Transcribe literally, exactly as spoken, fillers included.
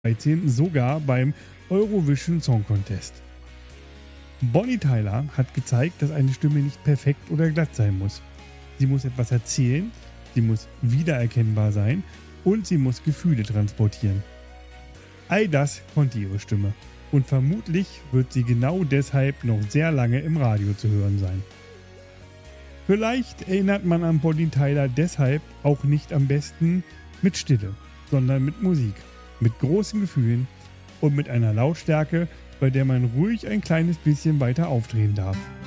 dreizehn sogar beim Eurovision Song Contest. Bonnie Tyler hat gezeigt, dass eine Stimme nicht perfekt oder glatt sein muss. Sie muss etwas erzählen, sie muss wiedererkennbar sein und sie muss Gefühle transportieren. All das konnte ihre Stimme und vermutlich wird sie genau deshalb noch sehr lange im Radio zu hören sein. Vielleicht erinnert man an Bonnie Tyler deshalb auch nicht am besten mit Stille, sondern mit Musik, mit großen Gefühlen und mit einer Lautstärke, bei der man ruhig ein kleines bisschen weiter aufdrehen darf.